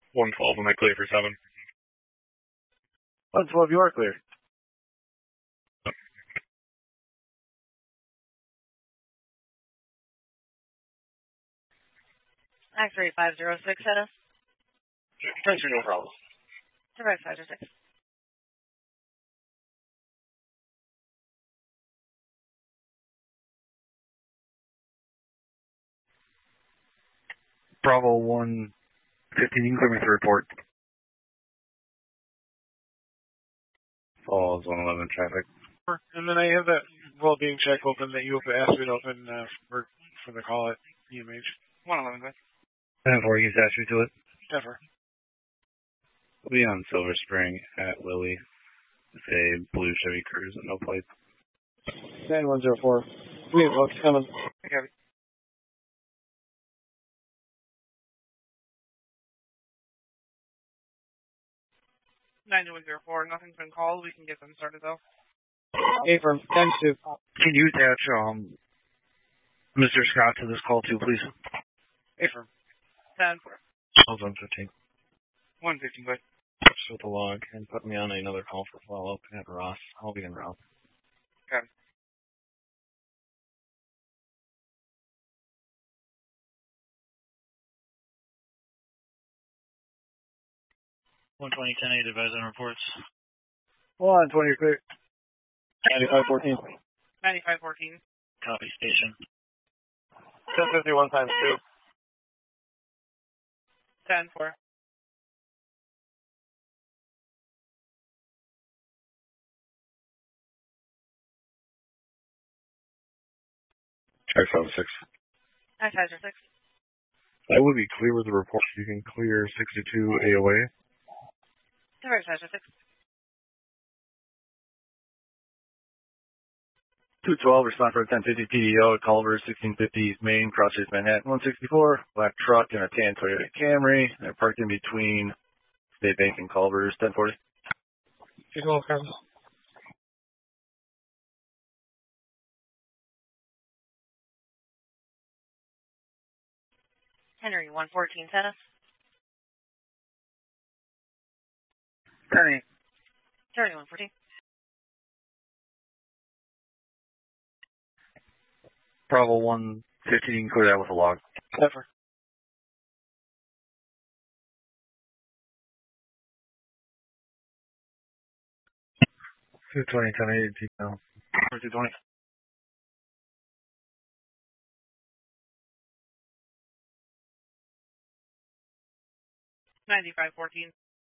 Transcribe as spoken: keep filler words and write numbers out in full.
one twelve, am I clear for seven? one twelve, you are clear. X-ray five zero six, head us. Thanks for no problem. Direct five zero six. Bravo one fifteen, you can clear me to report. Falls one eleven traffic. And then I have that well-being check open that you asked me to open uh, for, for the call at E M H. one eleven, good. ten four, you can attach me to it. Never. We'll be on Silver Spring at Lily. It's a blue Chevy Cruze with no plates. nine one zero four. We have folks coming. Okay. nine one zero four, nothing's been called. We can get them started though. Affirm, ten two. Can you attach um, Mister Scott to this call too, please? Affirm. ten four. Hold on, fifteen. one fifteen, good. With the log and put me on another call for follow-up at Ross. I'll be in route. Okay. one twenty, ten eight, advise on reports. one twenty, clear. ninety-five fourteen. ninety-five fourteen. Copy, station. ten fifty-one times two. ten four. Check seven six. X five zero six. I would be clear with the report. You can clear sixty-two A O A. Direct five zero six. two twelve, respond for ten fifty P D O at Culver, sixteen fifty East Main, Cross Street, Manhattan, one sixty-four. Black truck and a tan Toyota Camry. They're parked in between State Bank and Culver's, ten forty. She's welcome. Henry one fourteen, tennis. Penny. Henry one fourteen. Bravo one fifteen, you can clear that with a log. Never. two twenty, ten eighty, no. two twenty. ninety-five fourteen.